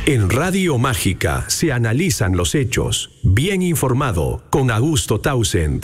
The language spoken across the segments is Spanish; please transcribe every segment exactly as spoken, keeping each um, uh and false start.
En Radio Mágica se analizan los hechos. Bien informado con Augusto Townsend.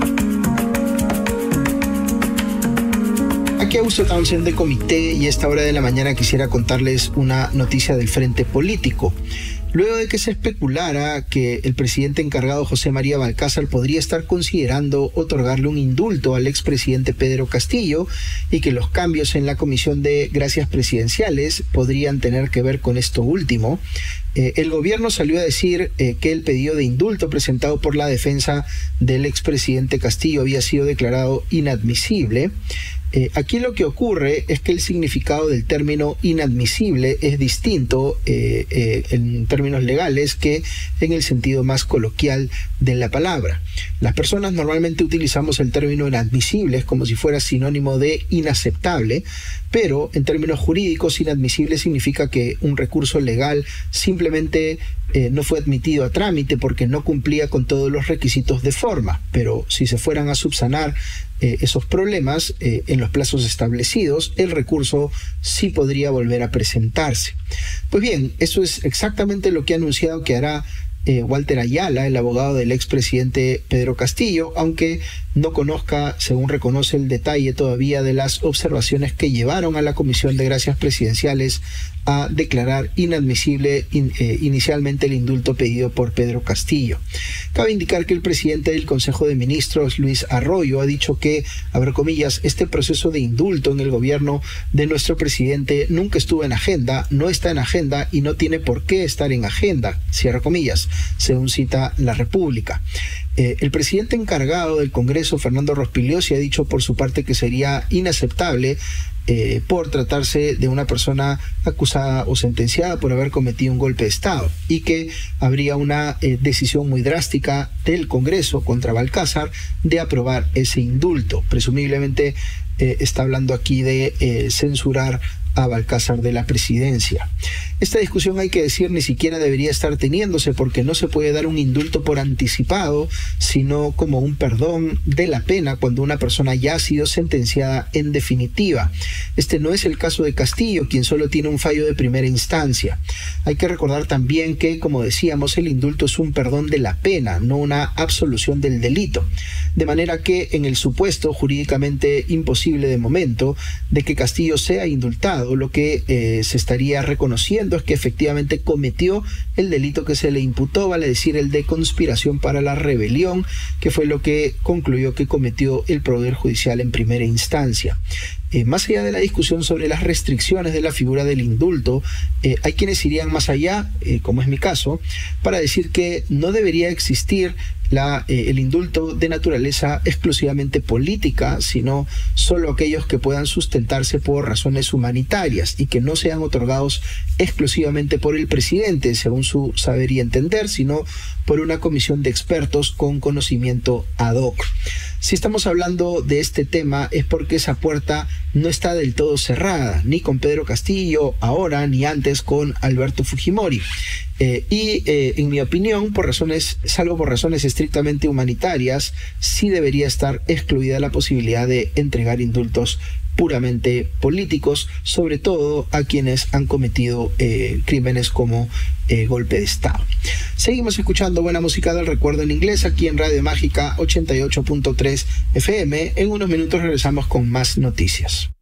Aquí Augusto Townsend de Comité, y a esta hora de la mañana quisiera contarles una noticia del frente político. Luego de que se especulara que el presidente encargado José María Balcázar podría estar considerando otorgarle un indulto al expresidente Pedro Castillo y que los cambios en la Comisión de Gracias Presidenciales podrían tener que ver con esto último, eh, el gobierno salió a decir eh, que el pedido de indulto presentado por la defensa del expresidente Castillo había sido declarado inadmisible. Eh, aquí lo que ocurre es que el significado del término inadmisible es distinto eh, eh, en términos legales que en el sentido más coloquial de la palabra. Las personas normalmente utilizamos el término inadmisible como si fuera sinónimo de inaceptable, pero en términos jurídicos inadmisible significa que un recurso legal simplemente eh, no fue admitido a trámite porque no cumplía con todos los requisitos de forma, pero si se fueran a subsanar Eh, esos problemas eh, en los plazos establecidos, el recurso sí podría volver a presentarse. Pues bien, eso es exactamente lo que ha anunciado que hará eh, Walter Ayala, el abogado del expresidente Pedro Castillo, aunque no conozca, según reconoce, el detalle todavía de las observaciones que llevaron a la Comisión de Gracias Presidenciales a declarar inadmisible in, eh, inicialmente el indulto pedido por Pedro Castillo. Cabe indicar que el presidente del Consejo de Ministros, Luis Arroyo, ha dicho que, abro comillas, este proceso de indulto en el gobierno de nuestro presidente nunca estuvo en agenda, no está en agenda y no tiene por qué estar en agenda, cierro comillas, según cita La República. Eh, el presidente encargado del Congreso, Fernando Rospigliosi, ha dicho por su parte que sería inaceptable eh, por tratarse de una persona acusada o sentenciada por haber cometido un golpe de Estado y que habría una eh, decisión muy drástica del Congreso contra Balcázar de aprobar ese indulto. Presumiblemente eh, está hablando aquí de eh, censurar a Balcázar de la presidencia. Esta discusión, hay que decir, ni siquiera debería estar teniéndose porque no se puede dar un indulto por anticipado, sino como un perdón de la pena cuando una persona ya ha sido sentenciada en definitiva. Este no es el caso de Castillo, quien solo tiene un fallo de primera instancia. Hay que recordar también que, como decíamos, el indulto es un perdón de la pena, no una absolución del delito. De manera que, en el supuesto jurídicamente imposible de momento de que Castillo sea indultado, lo que eh, se estaría reconociendo es que efectivamente cometió el delito que se le imputó, vale decir, el de conspiración para la rebelión, que fue lo que concluyó que cometió el Poder Judicial en primera instancia. Eh, más allá de la discusión sobre las restricciones de la figura del indulto, eh, hay quienes irían más allá, eh, como es mi caso, para decir que no debería existir La, eh, el indulto de naturaleza exclusivamente política, sino solo aquellos que puedan sustentarse por razones humanitarias y que no sean otorgados exclusivamente por el presidente, según su saber y entender, sino por una comisión de expertos con conocimiento ad hoc. Si estamos hablando de este tema es porque esa puerta no está del todo cerrada, ni con Pedro Castillo ahora, ni antes con Alberto Fujimori. Eh, y eh, en mi opinión, por razones, salvo por razones estrictamente humanitarias, sí debería estar excluida la posibilidad de entregar indultos puramente políticos, sobre todo a quienes han cometido eh, crímenes como eh, golpe de Estado. Seguimos escuchando buena música del recuerdo en inglés aquí en Radio Mágica ochenta y ocho punto tres F M. En unos minutos regresamos con más noticias.